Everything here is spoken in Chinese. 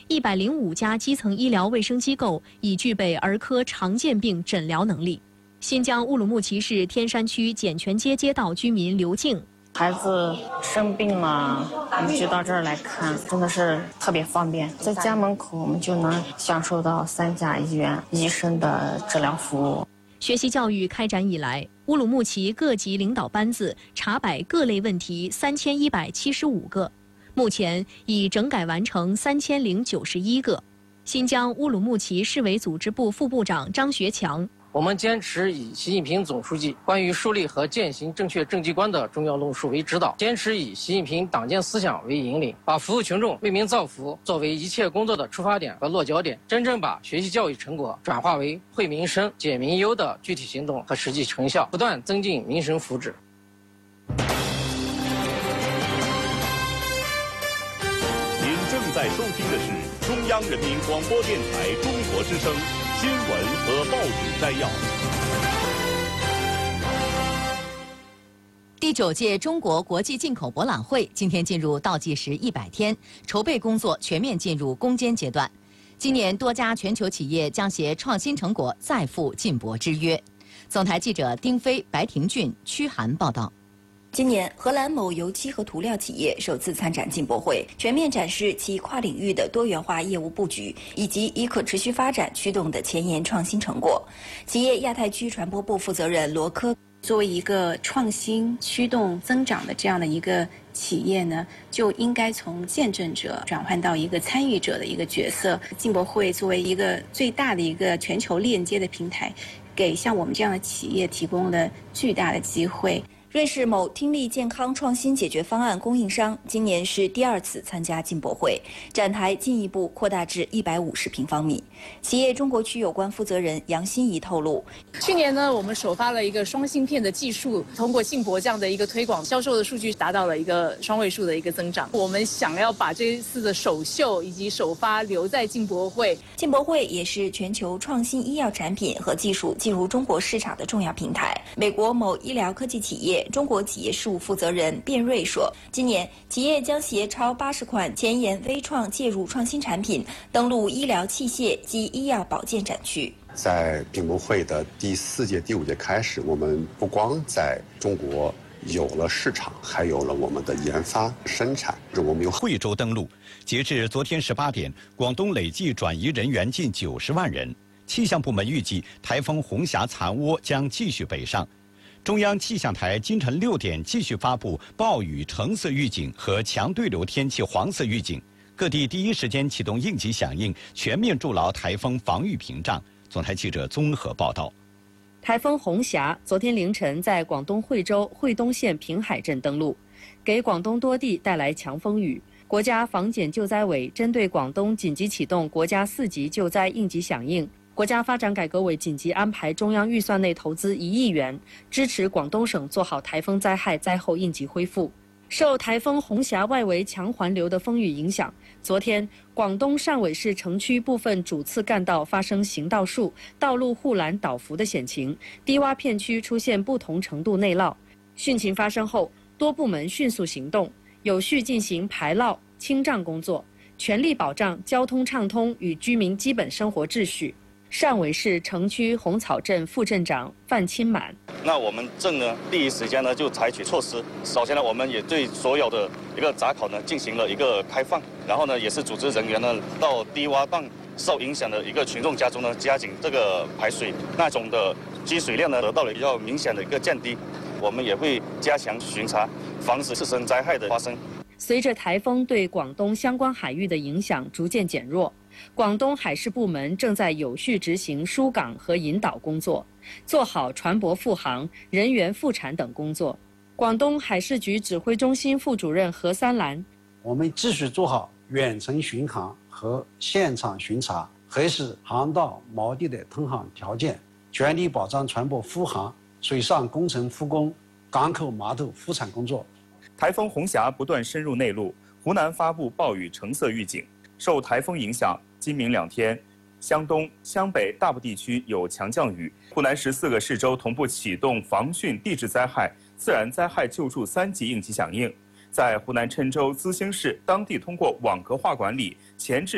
105家基层医疗卫生机构已具备儿科常见病诊疗能力。新疆乌鲁木齐市天山区简泉街街道居民刘静。 孩子生病了，我们就到这儿来看，真的是特别方便。在家门口，我们就能享受到3家医院医生的治疗服务。 学习教育开展以来，乌鲁木齐各级领导班子查摆各类问题3175个，目前已整改完成3091个。新疆乌鲁木齐市委组织部副部长张学强。 我们坚持以习近平总书记关于树立和践行正确政绩观的重要论述为指导，坚持以习近平党建思想为引领，把服务群众、为民造福作为一切工作的出发点和落脚点，真正把学习教育成果转化为惠民生、解民忧的具体行动和实际成效，不断增进民生福祉。 您正在收听的是中央人民广播电台中国之声新闻和报纸摘要。 第9届中国国际进口博览会今天进入倒计时100天，筹备工作全面进入攻坚阶段。今年多家全球企业将携创新成果再赴进博之约。总台记者丁飞、白廷俊、屈涵报道。 今年，荷兰某油漆和涂料企业首次参展进博会，全面展示其跨领域的多元化业务布局，以及以可持续发展驱动的前沿创新成果。企业亚太区传播部负责人罗科。 作为一个创新驱动增长的这样的一个企业呢，就应该从见证者转换到一个参与者的一个角色。进博会作为一个最大的一个全球链接的平台，给像我们这样的企业提供了巨大的机会。 瑞士某听力健康创新解决方案供应商今年是第2次参加进博会，展台进一步扩大至150平方米。企业中国区有关负责人杨欣怡透露， 去年呢，我们首发了一个双芯片的技术，通过进博这样的一个推广，销售的数据达到了一个双位数的一个增长。我们想要把这一次的首秀以及首发留在进博会。 进博会也是全球创新医药产品和技术进入中国市场的重要平台。美国某医疗科技企业中国企业事务负责人卞瑞说，今年企业将携超80款前沿微创介入创新产品登陆医疗器械及医药保健展区。 在进博会的第4届、第5届开始，我们不光在中国有了市场，还有了我们的研发生产。我们有惠州登陆，截至昨天18点，广东累计转移人员近90万人。气象部门预计，台风红霞残涡将继续北上。中央气象台今晨6点继续发布暴雨橙色预警和强对流天气黄色预警，各地第一时间启动应急响应，全面筑牢台风防御屏障。总台记者综合报道。 台风红霞昨天凌晨在广东惠州惠东县平海镇登陆，给广东多地带来强风雨。国家防检救灾委针对广东紧急启动国家4级救灾应急响应。国家发展改革委紧急安排中央预算内投资1亿元，支持广东省做好台风灾害灾后应急恢复。受台风红霞外围强环流的风雨影响，昨天广东汕尾市城区部分主次干道发生行道树、道路护栏倒伏的险情，低洼片区出现不同程度内涝。汛情发生后，多部门迅速行动，有序进行排涝清障工作，全力保障交通畅通与居民基本生活秩序。汕尾市城区红草镇副镇长范钦满， 那我们镇呢，第一时间呢就采取措施。首先呢，我们也对所有的一个闸口呢进行了一个开放，然后呢，也是组织人员呢到低洼段受影响的一个群众家中呢加紧这个排水，那种的积水量呢得到了比较明显的一个降低。我们也会加强巡查，防止次生灾害的发生。 随着台风对广东相关海域的影响逐渐减弱，广东海事部门正在有序执行疏港和引导工作，做好船舶复航、人员复产等工作。广东海事局指挥中心副主任何三兰， 我们继续做好远程巡航和现场巡查，核实航道锚地的通航条件，全力保障船舶复航、水上工程复工、港口码头复产工作。 台风红霞不断深入内陆，湖南发布暴雨橙色预警。受台风影响，今明2天，湘东、湘北大部地区有强降雨。湖南14个市州同步启动防汛地质灾害、自然灾害救助3级应急响应。在湖南郴州、资兴市，当地通过网格化管理前置